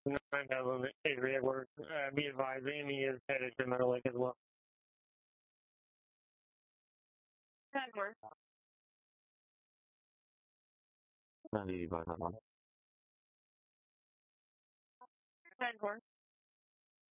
9,000 area work. Be advised, Amy is headed to Meadow Lake as well. 10-4. 985, 10-4.